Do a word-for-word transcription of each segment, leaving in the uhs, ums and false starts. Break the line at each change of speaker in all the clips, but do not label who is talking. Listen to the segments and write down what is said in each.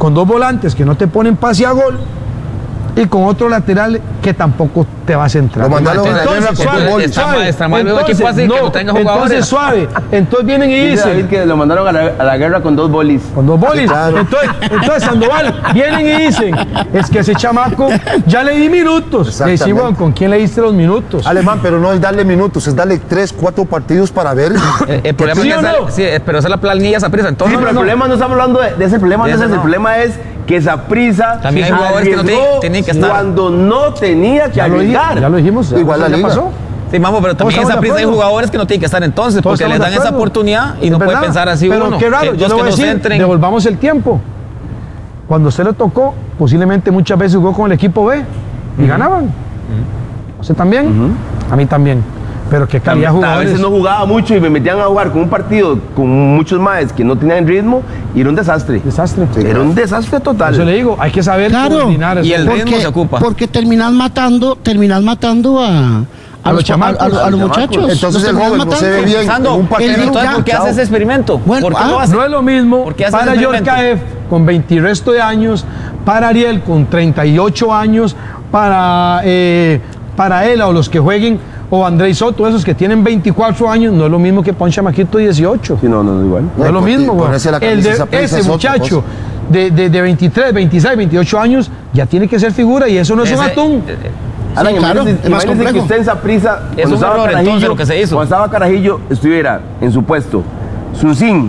con dos volantes que no te ponen pase a gol y con otro lateral que tampoco te va a centrar.
Lo mandaron a la guerra con dos goles.
Suave,
está mal el equipo así,
no,
que no tenga jugadores.
entonces suave, entonces vienen y
Dice David
dicen
que lo mandaron a la, a la guerra con dos bolis.
con dos bolis.
Claro.
Entonces, entonces Sandoval, vienen y dicen, es que ese chamaco ya le di minutos. Le
Exactamente.
decimos, bueno, ¿con quién le diste los minutos?
Alemán, pero no es darle minutos, es darle tres, cuatro partidos para ver.
El, el problema
¿Sí
es
o
que
no?
esa- sí, pero esa es la planilla Saprissa. Entonces,
Sí,
no,
pero el
no,
problema no estamos hablando de, de ese problema,
De
no
ese
es el
no.
problema es que Saprissa
También hay jugadores que no tienen-
arriesgó
tienen que estar.
cuando no tenía que
Ya lo, dije-
arriesgar.
ya lo dijimos. ya-
Igual la
ya
liga.
pasó.
Sí, vamos, pero también en
estamos de
Saprissa hay
acuerdo.
jugadores que no tienen que estar entonces,
Todos
porque les
estamos
dan
de
esa
acuerdo.
oportunidad y
Es
no puede
verdad.
pensar así
pero
uno.
qué raro,
que
yo
dos
le voy
que
a
no
decir,
centren.
devolvamos el tiempo. Cuando usted le tocó, posiblemente muchas veces jugó con el equipo B y ganaban. ¿Usted también? A mí también. Pero qué calidad
A
jugadores.
veces no jugaba mucho y me metían a jugar con un partido con muchos maes que no tenían ritmo y era un desastre.
Desastre.
Sí.
Era un desastre total.
Eso le digo, hay que saber
Claro.
coordinar eso.
Y el ritmo se ocupa.
Porque terminas matando, terminas matando a,
A los chamacos,
a, a- a los
a los
muchachos.
chamacos.
Entonces
Los
el
terminas
joven no se ve
matando.
bien
Sando,
en un partido.
el
entonces,
ya,
¿por qué
chao.
hace ese experimento?
Bueno,
¿Por qué
ah,
lo hace?
No es lo mismo
¿Por qué hace
para
ese
Yorka
experimento?
F con veinte y resto de años, para Ariel con treinta y ocho años, para, eh, para él o los que jueguen, o Andrés Soto, esos que tienen veinticuatro años, no es lo mismo que para un chamaquito de dieciocho.
Sí, no, no es igual.
No es lo
Porque
mismo, güey.
ponerse la
El
camisa
de
esa prisa
ese
es otra
muchacho
cosa.
de, de, de veintitrés, veintiséis, veintiocho años ya tiene que ser figura y eso no es un
Ese-
atún.
eh, eh,
Alan,
Sí, claro,
imagínese-
es más
imagínese que
complejo.
usted en Saprissa,
Es
cuando
un
estaba
error,
Carajillo,
entonces, lo que se hizo.
cuando estaba Carajillo, estuviera en su puesto Susín,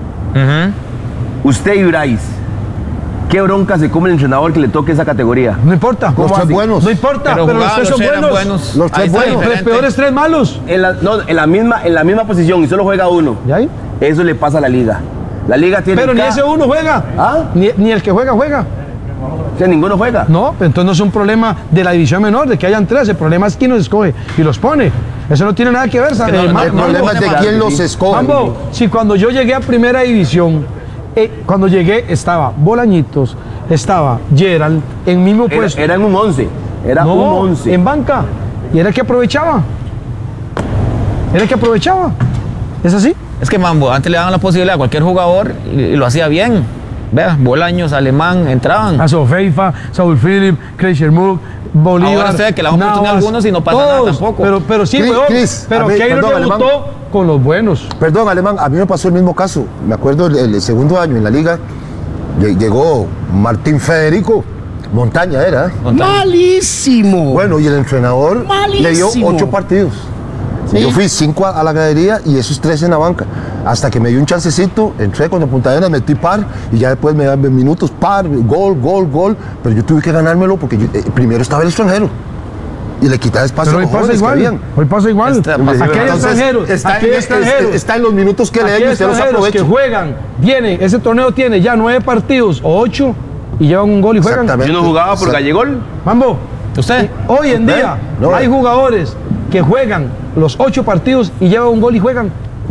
ujú.
usted y Brais. ¿Qué bronca se come el entrenador que le toque esa categoría?
No importa.
Los tres
así?
buenos.
No importa, pero, los
jugaban,
tres son
eran
buenos.
Los tres
Ahí está
buenos.
Los
diferente.
peores tres malos.
En la, no, en la misma, en la misma posición y solo juega uno.
¿Ya ahí?
Eso le pasa a la liga. La liga tiene.
Pero ni
ca-
ese uno juega.
¿Ah?
Ni, ni el que juega, juega.
O sea, ninguno juega.
No, entonces no es un problema de la división menor, de que hayan tres. El problema es quién los escoge y los pone. Eso no tiene nada que ver. ¿sabe?
no, no,
Ma-
El
no,
Mambo,
problema es de
Mambo,
quién los
sí.
escoge.
Mambo, si cuando yo llegué a primera división, eh, cuando llegué estaba Bolañitos, estaba Gerald, en mismo
Era,
puesto.
era en un once. Era
no,
un once.
en banca. Y era el que aprovechaba. Era el que aprovechaba. ¿Es así?
Es que Mambo, antes le daban la posibilidad a cualquier jugador y, y lo hacía bien. Vea, Bolaños, Alemán, entraban.
A Sofeifa, Saúl Philip, Kreischer Mug, Bolívar.
Ahora se ve que le dan oportunidad a
Navas,
algunos y no pasa nada
todos.
tampoco.
Pero, pero sí,
Chris,
weón,
Chris,
pero
a ver,
Keylor
perdón,
debutó
Alemán.
con los buenos.
Perdón, Alemán, a mí me pasó el mismo caso. Me acuerdo el, el segundo año en la liga, lle- llegó Martín Federico, Montaña era. ¿eh?
Malísimo.
Bueno, y el entrenador le dio
Malísimo.
ocho partidos.
Sí.
Yo fui cinco a, a la gradería y esos tres en la banca. Hasta que me dio un chancecito, entré con la Punta Arenas, metí par y ya después me daban minutos par, gol, gol, gol. Pero yo tuve que ganármelo porque yo- eh, primero estaba el extranjero. Y le quitaba espacio
Pero
a
hoy
los
pasa
jóvenes que
igual.
habían.
Hoy pasa igual.
Está
Aquí
pasando.
hay
Entonces,
extranjeros.
está,
Aquí hay
en,
extranjeros.
está en los minutos que le
Aquí
den y
hay
usted los
extranjeros que
aprovecha.
juegan, vienen, ese torneo tiene ya nueve partidos o ocho y llevan un gol y juegan.
Exactamente.
Yo no jugaba por
Exact-
Gallegol.
Mambo,
¿Usted?
hoy en
¿Ve?
día
No.
hay jugadores que juegan los ocho partidos y llevan un gol y juegan.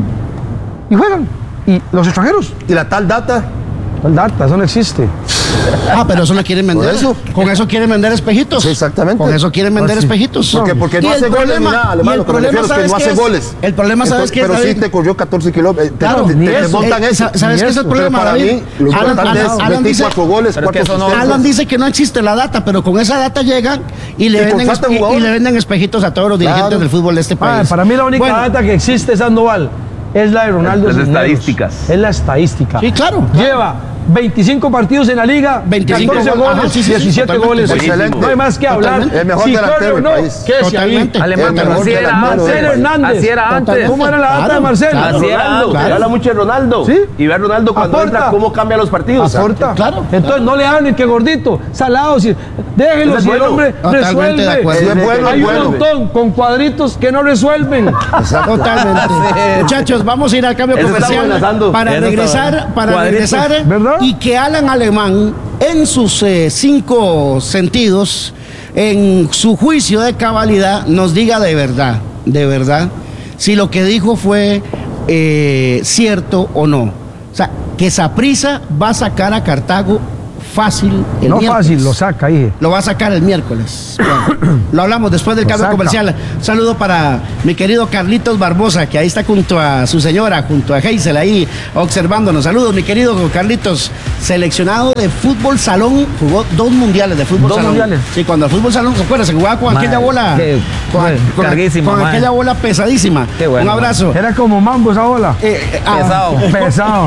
Y juegan. Y los extranjeros,
Y la tal data,
el data, eso no existe.
Ah, pero eso no quieren vender.
Por eso.
Con eso quieren vender espejitos.
Sí, exactamente.
Con eso quieren vender
Ah, sí.
espejitos.
porque, porque
Y
no
el
hace goles ni
problema-
nada,
y
alemán,
el
lo que me
problema,
refiero es que
¿sabes
no
qué
hace
es?
goles.
El problema, ¿sabes
Entonces,
qué es,
Pero sí
David?
te corrió catorce kilómetros. eh, te-
Claro,
te,
ni
te
eso.
desmontan
Eh,
eso.
sa- ¿Sabes
Ni
qué es
eso.
el problema,
Pero para
David?
mí, lo
Alan-
importante
Alan-
es
Alan
meter
dice-
cuatro goles,
pero es que
cuatro
eso no-
asistencias.
Alan dice que no existe la data, pero con esa data llegan y le,
Y
venden,
contratan
espe- y
jugadores.
le venden espejitos a todos los dirigentes
Claro.
del fútbol de este
Ah,
país.
para mí la única
Bueno,
data que existe, Sandoval, es la de Ronaldo
Las
Cisneros.
estadísticas.
Es la estadística.
Sí, claro.
Lleva veinticinco partidos en la liga,
veinticinco
catorce
goles.
goles,
Ajá, sí, sí, sí,
diecisiete
totalmente.
goles.
Excelente.
No hay más que hablar.
Totalmente.
El mejor
Si
delantero
corre o
del
no,
país.
¿qué si ahí?
Totalmente.
Alemán,
El
pero
mejor
así era
delantero
antes.
Marcelo Hernández.
Así era antes.
¿Cómo era la data
Claro,
de Marcelo?
claro.
Ronaldo.
Claro.
Se habla mucho de Ronaldo.
Sí.
Y ve a Ronaldo cuando
Aporta.
entra, cómo cambia los partidos.
Aporta.
Claro.
Entonces no le hablen que gordito, salado, si, déjenlo,
Ese es
si el
bueno.
hombre
Totalmente
resuelve.
de acuerdo.
Si es bueno,
Hay
es
un
bueno.
montón con cuadritos que no resuelven.
Exacto.
Totalmente. Muchachos, vamos a ir al cambio
Eso está
comercial
amenazando.
para
Eso está
regresar,
bueno.
para
Cuadritos,
regresar
¿verdad?
y que Alan Alemán, en sus eh, cinco sentidos, en su juicio de cabalidad, nos diga de verdad, de verdad, si lo que dijo fue eh, cierto o no. O sea, que Saprissa va a sacar a Cartago fácil el
No
miércoles.
fácil, lo saca ahí.
Lo va a sacar el miércoles. Bueno, lo hablamos después del
Lo
cambio
saca.
comercial. Un saludo para mi querido Carlitos Barbosa, que ahí está junto a su señora, junto a Hazel, ahí observándonos. Saludos, mi querido Carlitos, seleccionado de fútbol salón, jugó dos mundiales de fútbol
¿Dos
salón.
mundiales?
Sí, cuando el fútbol salón, ¿se acuerdan? Se jugaba con
Madre,
aquella bola,
qué-
con,
qué
con-
carguísima,
con
madre.
aquella bola pesadísima.
Qué bueno,
Un abrazo.
Era como mambo esa bola.
Eh, eh, ah,
Pesado.
Pesado.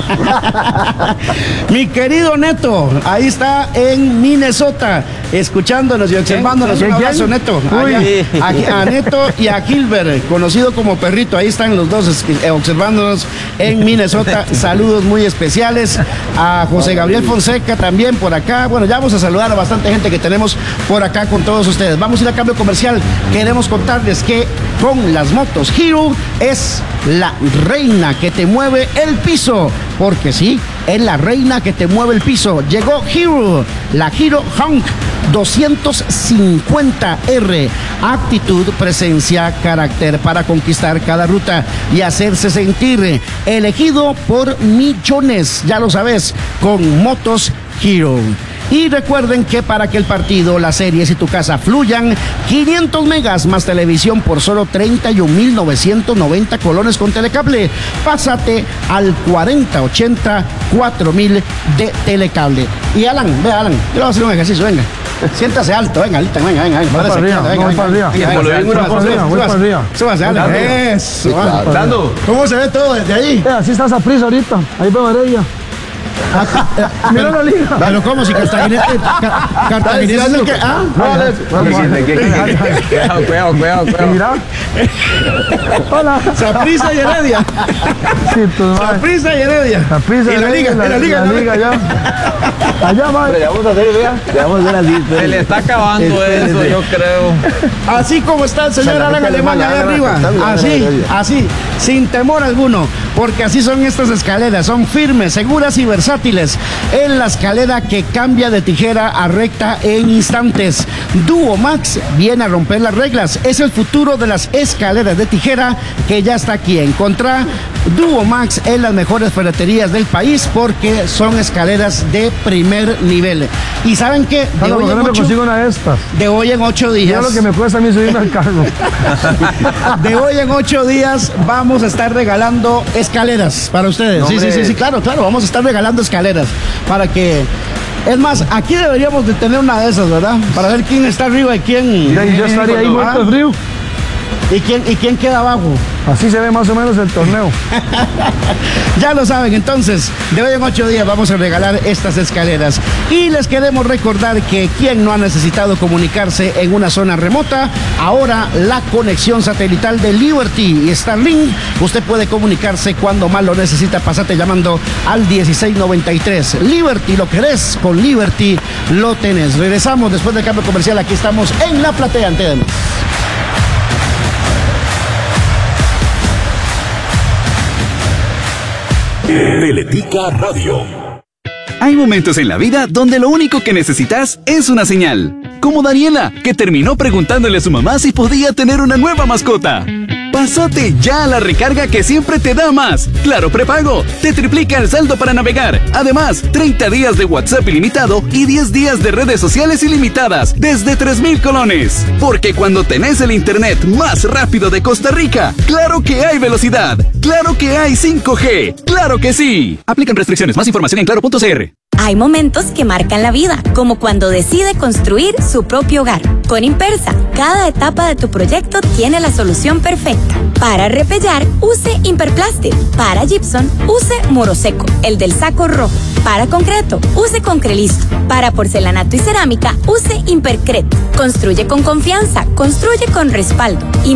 Mi querido Neto, ahí está en Minnesota, escuchándonos y observándonos.
¿Quién?
Un abrazo,
¿Quién?
Neto.
Uy.
Allá, a, a Neto y a Gilbert, conocido como Perrito. Ahí están los dos es- eh, observándonos en Minnesota. Saludos muy especiales a José Gabriel Fonseca también por acá. Bueno, ya vamos a saludar a bastante gente que tenemos por acá con todos ustedes. Vamos a ir a cambio comercial. Queremos contarles que con las motos Hero es la reina que te mueve el piso. Porque sí, es la reina que te mueve el piso. Llegó Hero, la Hero Hunk doscientos cincuenta R. Actitud, presencia, carácter para conquistar cada ruta y hacerse sentir. Elegido por millones, ya lo sabes, con motos Hero. Y recuerden que para que el partido, las series y tu casa fluyan, quinientos megas más televisión por solo treinta y un mil novecientos noventa colones con Telecable. Pásate al cuarenta ochenta cuatro mil de Telecable. Y Alan, ve Alan, yo le voy a hacer un ejercicio, venga. Siéntase alto, venga, alto, venga, venga, venga.
Voy para
Párese
arriba,
quieto, venga,
voy
venga,
para arriba.
venga, venga,
Por lo
venga,
mismo,
súbase,
voy para arriba, voy para arriba.
súbase, Alan. Eso, Alan.
Dando.
¿Cómo se ve todo desde ahí?
Eh, así está esa prisa ahorita. Ahí veo a ella. Mira la liga.
Pero ¿cómo si Cartaginés Ca- Cartaginés es el que... Ah,
Cuidado, cuidado, cuidado, cuidado.
Mira. Hola.
Saprissa y Heredia.
Sí, tu madre.
Saprissa y Heredia.
Saprissa,
Y la liga, y la liga.
La liga ya. Allá va.
Pero ya vamos a hacer, vea. Ya vamos a hacer así.
Se le está acabando
Espérese.
eso, yo creo.
Así como está el señor
Se la
Alan
mete
Alemán
alemán,
ahí
Alan,
arriba.
está bien,
Así,
Alan, Alan.
así, sin temor alguno. Porque así son estas escaleras. Son firmes, seguras y versátiles. Es la escalera que cambia de tijera a recta en instantes. Duo Max viene a romper las reglas. Es el futuro de las escaleras de tijera que ya está aquí. Encontrá Duo Max en las mejores ferreterías del país porque son escaleras de primer nivel. ¿Y saben qué? De
Carlos,
hoy
¿por qué
en
no me
ocho-
consigo una de estas?
de hoy en ocho días.
Mira lo que me cuesta a mí subirme al carro.
De hoy en ocho días vamos a estar regalando escaleras para ustedes.
No,
sí, sí,
hombre.
sí, sí, claro, claro. Vamos a estar regalando escaleras para que. Es más, aquí deberíamos de tener una de esas, ¿verdad? Para ver quién está arriba y quién.
Mira, y yo estaría ahí muerto de
Ah,
frío.
y quién y quién queda abajo.
Así se ve más o menos el torneo.
Ya lo saben, entonces, de hoy en ocho días vamos a regalar estas escaleras. Y les queremos recordar que quien no ha necesitado comunicarse en una zona remota, ahora la conexión satelital de Liberty y Starlink, usted puede comunicarse cuando más lo necesita. Pasate llamando al dieciséis noventa y tres. Liberty, lo querés, con Liberty lo tenés. Regresamos después del cambio comercial, aquí estamos en La Platea Ante Demás.
Teletica Radio. Hay momentos en la vida donde lo único que necesitas es una señal. Como Daniela, que terminó preguntándole a su mamá si podía tener una nueva mascota. Pásate ya a la recarga que siempre te da más. Claro Prepago, te triplica el saldo para navegar. Además, treinta días de WhatsApp ilimitado y diez días de redes sociales ilimitadas desde tres mil colones. Porque cuando tenés el internet más rápido de Costa Rica, claro que hay velocidad. Claro que hay cinco G. Claro que sí. Aplican restricciones. Más información en claro punto c r.
Hay momentos que marcan la vida, como cuando decide construir su propio hogar. Con Impersa, cada etapa de tu proyecto tiene la solución perfecta. Para repellar, use Imperplastic. Para gypsum, use Moroseco, el del saco rojo. Para concreto, use Concrelisto. Para porcelanato y cerámica, use Impercret. Construye con confianza, construye con respaldo.